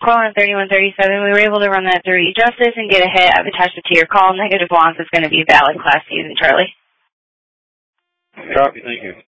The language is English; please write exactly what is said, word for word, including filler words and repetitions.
call on thirty-one thirty-seven. We were able to run that through E-Justice and get a hit. I've attached it to your call. Negative wants is going to be valid Class C, Charlie. Copy, thank you.